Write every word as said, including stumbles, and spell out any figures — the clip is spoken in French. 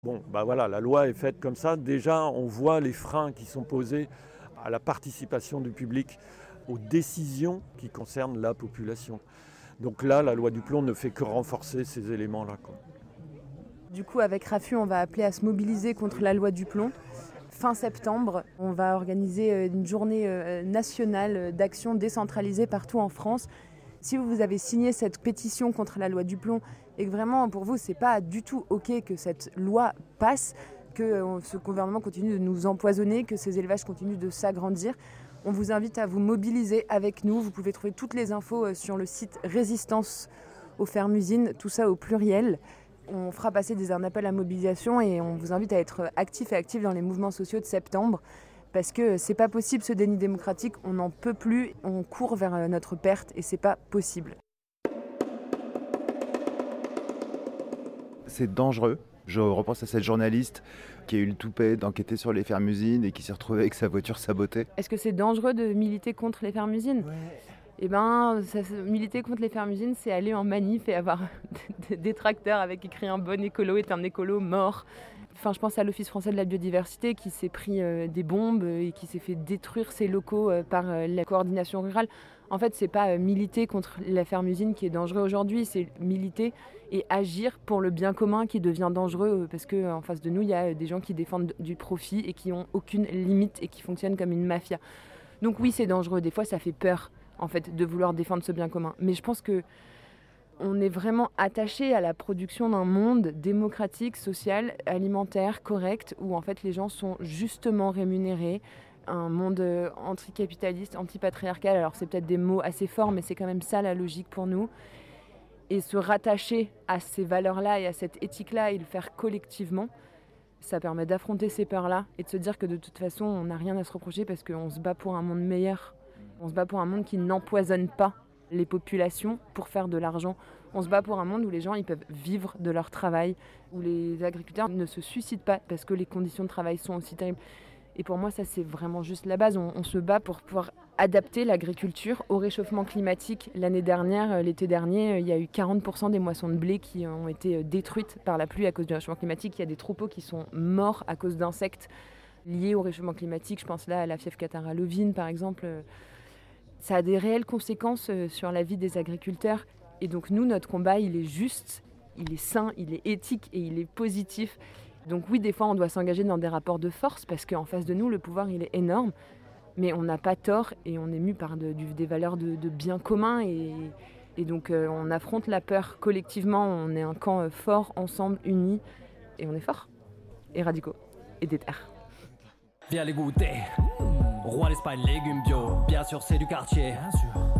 Bon, bah voilà, la loi est faite comme ça. Déjà, on voit les freins qui sont posés à la participation du public aux décisions qui concernent la population. Donc là, la loi du plomb ne fait que renforcer ces éléments-là, quoi. Du coup, avec Rafu, on va appeler à se mobiliser contre la loi du plomb. Fin septembre, on va organiser une journée nationale d'action décentralisée partout en France. Si vous avez signé cette pétition contre la loi du plomb et que vraiment pour vous c'est pas du tout ok que cette loi passe, que ce gouvernement continue de nous empoisonner, que ces élevages continuent de s'agrandir, on vous invite à vous mobiliser avec nous. Vous pouvez trouver toutes les infos sur le site Résistance aux fermes-usines, tout ça au pluriel. On fera passer des un appel à mobilisation et on vous invite à être actifs et actifs dans les mouvements sociaux de septembre. Parce que c'est pas possible ce déni démocratique, on n'en peut plus, on court vers notre perte et c'est pas possible. C'est dangereux. Je repense à cette journaliste qui a eu le toupet d'enquêter sur les fermes-usines et qui s'est retrouvée avec sa voiture sabotée. Est-ce que c'est dangereux de militer contre les fermes-usines ? Ouais. Eh ben, ça, militer contre les fermes-usines, c'est aller en manif et avoir des tracteurs avec écrit un bon écolo est un écolo mort. Enfin, je pense à l'Office français de la biodiversité qui s'est pris euh, des bombes et qui s'est fait détruire ses locaux euh, par euh, la coordination rurale. En fait, c'est pas euh, militer contre la ferme-usine qui est dangereux aujourd'hui, c'est militer et agir pour le bien commun qui devient dangereux euh, parce qu'en euh, face de nous, il y a euh, des gens qui défendent du profit et qui n'ont aucune limite et qui fonctionnent comme une mafia. Donc oui, c'est dangereux. Des fois, ça fait peur, en fait, de vouloir défendre ce bien commun. Mais je pense que on est vraiment attaché à la production d'un monde démocratique, social, alimentaire, correct, où en fait les gens sont justement rémunérés. Un monde anticapitaliste, antipatriarcal, alors c'est peut-être des mots assez forts, mais c'est quand même ça la logique pour nous. Et se rattacher à ces valeurs-là et à cette éthique-là et le faire collectivement, ça permet d'affronter ces peurs-là et de se dire que de toute façon, on n'a rien à se reprocher parce qu'on se bat pour un monde meilleur. On se bat pour un monde qui n'empoisonne pas les populations pour faire de l'argent. On se bat pour un monde où les gens ils peuvent vivre de leur travail, où les agriculteurs ne se suicident pas parce que les conditions de travail sont aussi terribles. Et pour moi, ça, c'est vraiment juste la base. On, on se bat pour pouvoir adapter l'agriculture au réchauffement climatique. L'année dernière, l'été dernier, il y a eu quarante pour cent des moissons de blé qui ont été détruites par la pluie à cause du réchauffement climatique. Il y a des troupeaux qui sont morts à cause d'insectes liés au réchauffement climatique. Je pense là à la fièvre catarrhale ovine, par exemple. Ça a des réelles conséquences sur la vie des agriculteurs. Et donc nous, notre combat, il est juste, il est sain, il est éthique et il est positif. Donc oui, des fois, on doit s'engager dans des rapports de force parce qu'en face de nous, le pouvoir, il est énorme. Mais on n'a pas tort et on est mu par de, du, des valeurs de, de bien commun. Et, et donc, euh, on affronte la peur collectivement. On est un camp fort, ensemble, unis. Et on est forts et radicaux et déter. Viens les goûter. Roi l'Espagne, légumes bio. Bien sûr, c'est du quartier. Bien sûr.